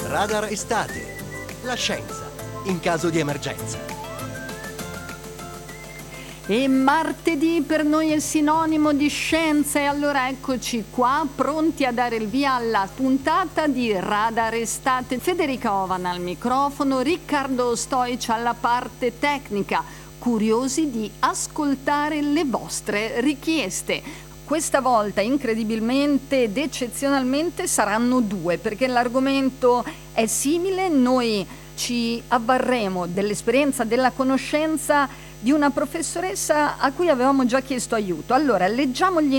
Radar Estate. La scienza in caso di emergenza. E martedì per noi è sinonimo di scienza e allora eccoci qua pronti a dare il via alla puntata di Radar Estate. Federica Ovan al microfono, Riccardo Stoic alla parte tecnica, curiosi di ascoltare le vostre richieste. Questa volta incredibilmente ed eccezionalmente saranno due perché l'argomento è simile, noi ci avvarremo dell'esperienza, della conoscenza di una professoressa a cui avevamo già chiesto aiuto. Allora, leggiamo gli